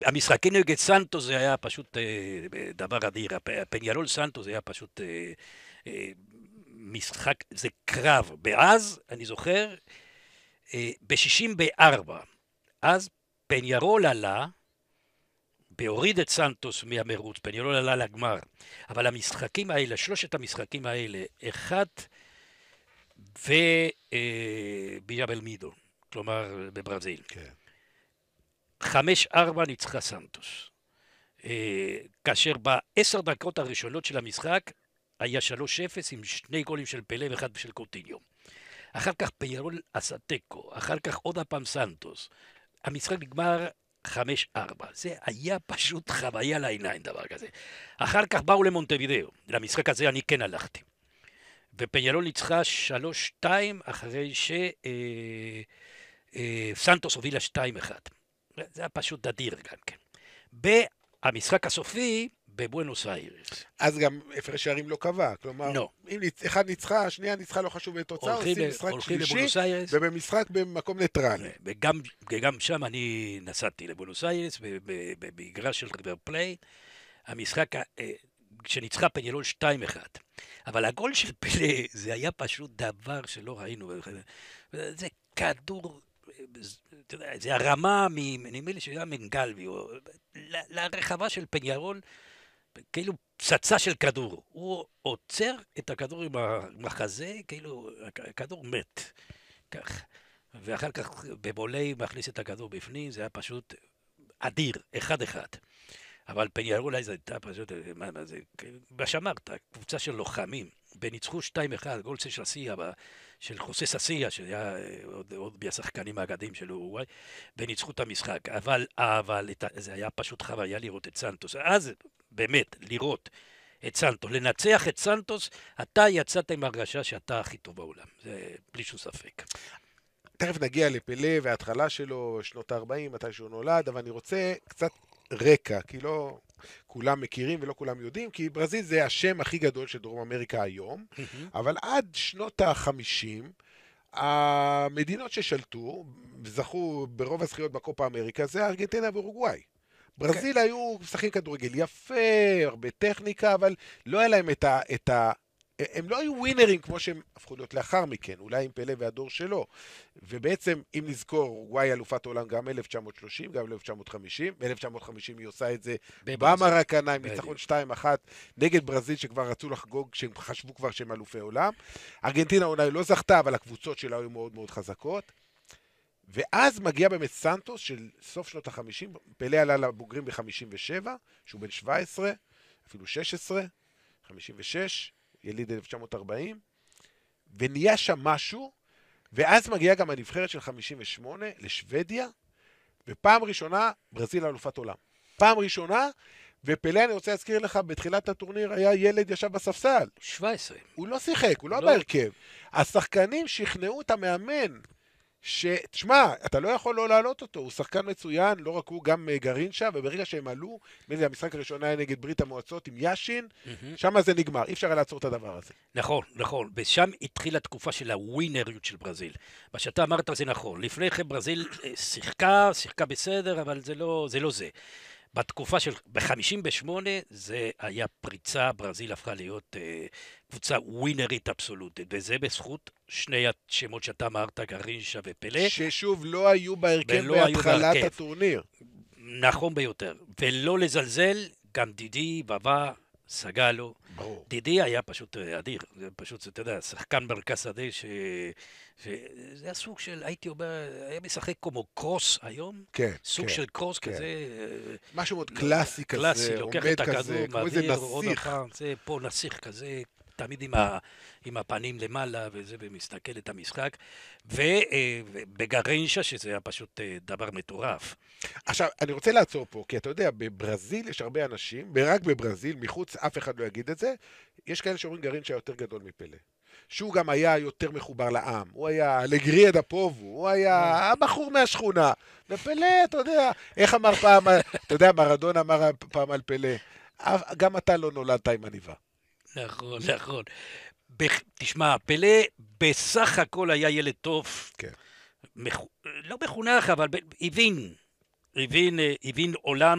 המשחקים נגד סנטוס זה היה פשוט דבר אדיר, פניארול סנטוס זה היה פשוט משחק, זה קרב, ואז אני זוכר ב-64, אז פניארול עלה, והוריד את סנטוס מהמרוץ, פניארול עלה לגמר, אבל המשחקים האלה, שלושת המשחקים האלה, אחד וביאבלמידו, כלומר בברזיל. כן. 5-4 ניצחה סנטוס. כאשר ב10 דקות הראשונות של המשחק היה 3-0 עם 2 גולים של פלה ואחד של קוטיניו. אחר כך פיירול עשה תיקו, אחר כך עוד הפעם סנטוס. המשחק נגמר 5-4. זה היה פשוט חוויה לעיניים דבר כזה. אחר כך באו למונטווידאו. למשחק הזה אני כן הלכתי. ופיירול ניצחה 3-2 אחרי שסנטוס הובילה 2-1. זה היה פשוט אדיר גם כן. במשחק הסופי בבואנוס איירס. אז גם הפרש שערים לא קבע, כלומר, לא. אם אחד ניצחה, השנייה ניצחה לא חשוב בתוצאה, עושים משחק שלישי, ובמשחק במקום ניטרלי. וגם שם אני נסעתי לבואנוס איירס, במגרש של ריבר פליי, המשחק שניצחה פניארול 2-1. אבל הגול של פלה זה היה פשוט דבר שלא ראינו. זה כדור, זה הרמה, נדמה לי שהיה מנגלבי, לרחבה של פניארול, כאילו פצצה של כדור. הוא עוצר את הכדור עם החזה, כאילו הכדור מת. כך. ואחר כך בבולי מכניס את הכדור בפנים, זה היה פשוט אדיר, 1-1. אבל פניארול זה הייתה פשוט, מה שאמרת, קבוצה של לוחמים, וניצחו 2-1, גול של סיה, של חוסה ססיה, שהיה עוד מהשחקנים האגדיים של אורוגוואי, וניצחו את המשחק. אבל זה היה פשוט חוויה לראות את סנטוס. אז באמת, לראות את סנטוס, לנצח את סנטוס, אתה יצאת עם הרגשה שאתה הכי טוב בעולם. זה בלי שום ספק. תכף נגיע לפלה וההתחלה שלו, שנות ה-40, מתי שהוא נולד, אבל אני רוצה קצת רקע, כי לא כולם מכירים ולא כולם יודעים, כי ברזיל זה השם הכי גדול של דרום אמריקה היום, אבל עד שנות ה-50, המדינות ששלטו, זכו ברוב הזכיות בקופה אמריקה, זה ארגנטינה ואורוגוואי. ברזיל היו משחקים כדורגל יפה, הרבה טכניקה, אבל לא היה להם הם לא היו ווינרים כמו שהם הפכו להיות לאחר מכן, אולי עם פלה והדור שלו. ובעצם, אם נזכור, אורוגוואי אלופת העולם גם 1930, גם 1950. ב-1950 היא עושה את זה במרקנה עם ניצחון 2-1 נגד ברזיל, שכבר רצו לחגוג, שהם חשבו כבר שהם אלופי עולם. ארגנטינה אולי לא זכתה, אבל הקבוצות שלה היו מאוד מאוד חזקות. ואז מגיע באמת סנטוס של סוף שנות ה-50, פלה עלה לבוגרים ב-57, שהוא בן 17, אפילו 16, 56, יליד 1940, ונהיה שם משהו, ואז מגיעה גם הנבחרת של 58 לשוודיה, ופעם ראשונה ברזיל אלופת עולם. פעם ראשונה, ופלה, אני רוצה להזכיר לך, בתחילת הטורניר היה ילד ישב בספסל. 17. הוא לא שיחק, הוא לא בהרכב. השחקנים שכנעו את המאמן, תשמע, אתה לא יכול לא להעלות אותו, הוא שחקן מצוין, לא רק הוא, גם גרינשה, וברגע שהם עלו, המשחק הראשון היה נגד ברית המועצות עם יאשין, שם זה נגמר, אי אפשר היה לעצור את הדבר הזה. נכון, נכון, ושם התחילה תקופה של הווינריות של ברזיל. מה שאתה אמרת זה נכון, לפני כן ברזיל שיחקה בסדר, אבל זה לא זה. בתקופה של, ב-58 זה היה פריצה, ברזיל הפכה להיות קבוצה ווינרית אבסולוטית, וזה בזכות שני השמות שאתה אמרת, גרינשה ופלה. ששוב לא היו בהרכב בהתחלת הטורניר. נכון ביותר, ולא לזלזל, גם דידי, בבא, סגלו. ברור. דידי היה פשוט אדיר, זה פשוט, אתה יודע, שחקן מרכז שדה זה היה סוג של, הייתי אומר, היה משחק כמו קרוס היום, כן, סוג כן, של קרוס כן. כזה. משהו מאוד קלאסי כזה, קלאסי, לוקח את הכדור, כמו איזה נסיך. זה פה נסיך כזה, תמיד עם הפנים למעלה, וזה, ומסתכל את המשחק, ובגרינשה, שזה היה פשוט דבר מטורף. עכשיו, אני רוצה לעצור פה, כי אתה יודע, בברזיל יש הרבה אנשים, רק בברזיל, מחוץ, אף אחד לא יגיד את זה, יש כאלה שאומרים גרינשה יותר גדול מפלה. שהוא גם היה יותר מחובר לעם, הוא היה לגריה דה פובו, הוא היה הבחור מהשכונה, ופלה, אתה יודע, איך אמר פעם, אתה יודע, מרדון אמר פעם על פלה, גם אתה לא נולדת עם עניבה. נכון, נכון. תשמע, פלה בסך הכל היה ילד טוב, כן. לא מחונך, אבל הבין עולם,